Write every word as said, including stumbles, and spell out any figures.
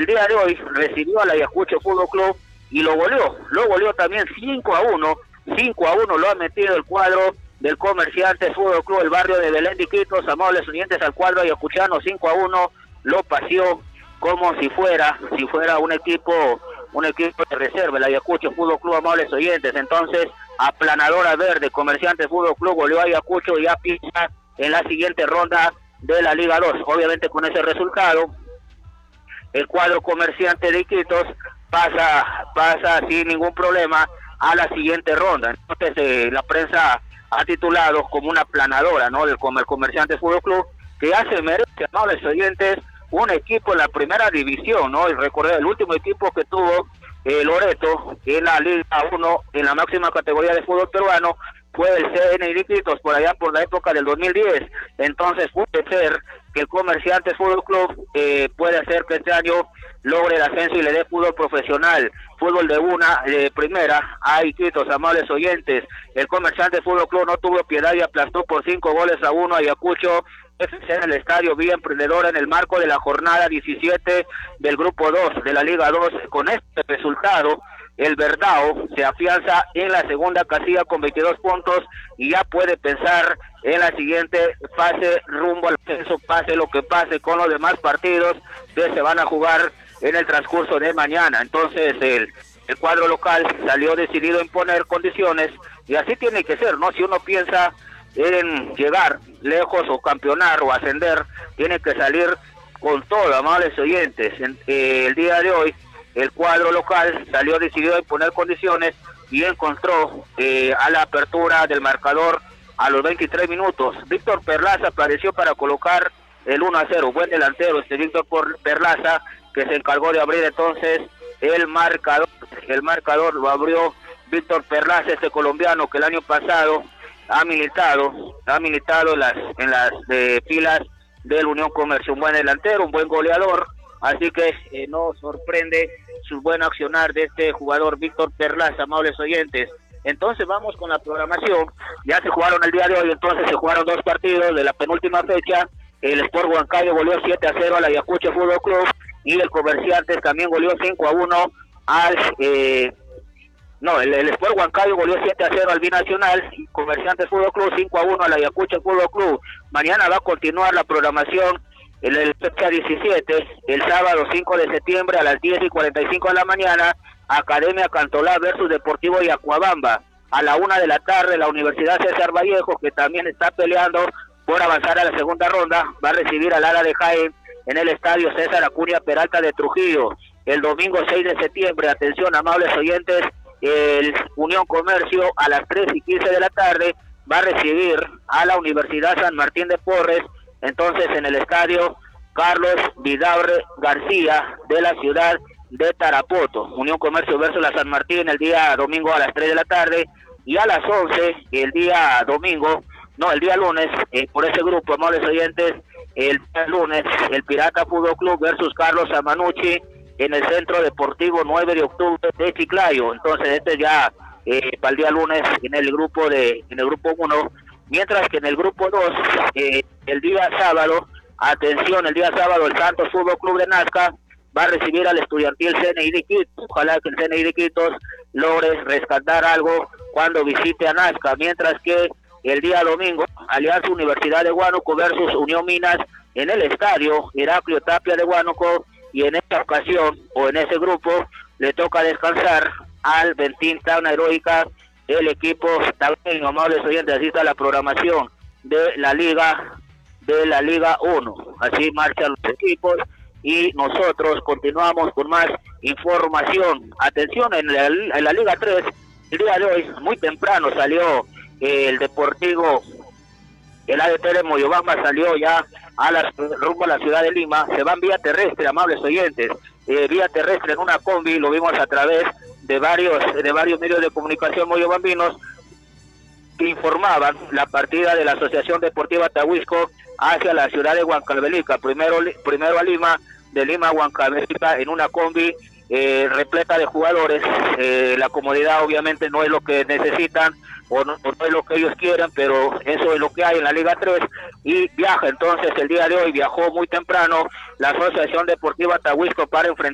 el día de hoy recibió al Ayacucho Fútbol Club y lo goleó, lo goleó también cinco a uno, cinco a uno lo ha metido el cuadro del Comerciantes Fútbol Club, el barrio de Belén de Iquitos, amables oyentes, al cuadro ayacuchano. Cinco a uno lo paseó como si fuera, si fuera un equipo, un equipo de reserva, el Ayacucho Fútbol Club, amables oyentes. Entonces, aplanadora verde, Comerciantes Fútbol Club goleó a Ayacucho y ya pisa en la siguiente ronda de la Liga dos. Obviamente con ese resultado, el cuadro Comerciante de Iquitos pasa, pasa sin ningún problema a la siguiente ronda. Entonces eh, la prensa ha titulado como una aplanadora, ¿no?, del Comer Comerciante Fútbol Club, que ya se merece, amables oyentes, un equipo en la primera división, ¿no? Y recordé, el último equipo que tuvo eh, Loreto en la Liga uno, en la máxima categoría de fútbol peruano, fue el C N I Iquitos, por allá por la época del dos mil diez. Entonces puede ser que el Comerciantes Fútbol Club eh, puede ser que este año logre el ascenso y le dé fútbol profesional, fútbol de una, de primera a Iquitos, amables oyentes. El Comerciantes Fútbol Club no tuvo piedad y aplastó por cinco goles a uno a Ayacucho F C en el estadio Vía Emprendedora en el marco de la jornada diecisiete del grupo dos de la Liga dos. Con este resultado, el Verdao se afianza en la segunda casilla con veintidós puntos y ya puede pensar en la siguiente fase rumbo al ascenso, pase lo que pase con los demás partidos que se van a jugar en el transcurso de mañana. Entonces el, el cuadro local salió decidido a imponer condiciones y así tiene que ser, ¿no? Si uno piensa en llegar lejos o campeonar o ascender, tiene que salir con todo, amables oyentes. En, eh, el día de hoy el cuadro local salió decidido a imponer condiciones y encontró eh, a la apertura del marcador a los veintitrés minutos. Víctor Perlaza apareció para colocar el uno a cero. Buen delantero este Víctor Perlaza, que se encargó de abrir entonces el marcador. El marcador lo abrió Víctor Perlaza, este colombiano que el año pasado ha militado, ha militado en las, en las eh, filas del Unión Comercio. Un buen delantero, un buen goleador, así que eh, no sorprende su buen accionar de este jugador Víctor Perlaza, amables oyentes. Entonces vamos con la programación. Ya se jugaron el día de hoy, entonces se jugaron dos partidos de la penúltima fecha. El Sport Huancayo goleó siete a cero al Ayacucho Fútbol Club y el Comerciantes también goleó cinco a uno al eh, no, el, el Sport Huancayo goleó siete a cero al Binacional y Comerciantes Fútbol Club cinco a uno al Ayacucho Fútbol Club. Mañana va a continuar la programación en el fecha diecisiete, el sábado cinco de septiembre a las diez y cuarenta y cinco de la mañana, Academia Cantolá versus Deportivo Yacuabamba. A la una de la tarde, la Universidad César Vallejo, que también está peleando por avanzar a la segunda ronda, va a recibir al Lara de Jaén en el estadio César Acuña Peralta de Trujillo. El domingo seis de septiembre, atención amables oyentes, el Unión Comercio a las tres y quince de la tarde va a recibir a la Universidad San Martín de Porres, entonces en el estadio Carlos Vidabre García de la ciudad de Tarapoto. Unión Comercio versus la San Martín el día domingo a las tres de la tarde y a las once el día domingo, no, el día lunes, eh, por ese grupo, amables oyentes, el día lunes el Pirata Fútbol Club versus Carlos Amanucci en el Centro Deportivo nueve de octubre de Chiclayo. Entonces este ya eh, para el día lunes en el grupo de en el grupo uno, mientras que en el grupo dos, eh, el día sábado, atención, el día sábado el Santos Fútbol Club de Nazca va a recibir al estudiantil C N I de Iquitos. Ojalá que el C N I de Iquitos logre rescatar algo cuando visite a Nazca, mientras que el día domingo Alianza Universidad de Huánuco versus Unión Minas en el estadio Heraclio Tapia de Huánuco, y en esta ocasión o en ese grupo le toca descansar al Bentín Tacna Heroica, el equipo tagneño. Amables oyentes, así está la programación de la Liga de la Liga uno. Así marchan los equipos y nosotros continuamos con más información. Atención, en la, en la Liga tres, el día de hoy, muy temprano salió eh, el Deportivo, el A D T de Moyobamba salió ya a la, rumbo a la ciudad de Lima. Se van vía terrestre, amables oyentes, eh, vía terrestre en una combi, lo vimos a través de varios de varios medios de comunicación moyobambinos que informaban la partida de la Asociación Deportiva Tahuisco hacia la ciudad de Huancavelica, primero, primero a Lima, de Lima a Huancavelica en una combi eh, repleta de jugadores. Eh, la comodidad obviamente no es lo que necesitan o no, o no es lo que ellos quieren, pero eso es lo que hay en la Liga tres y viaja entonces el día de hoy, viajó muy temprano la Asociación Deportiva Tahuisco para enfrentar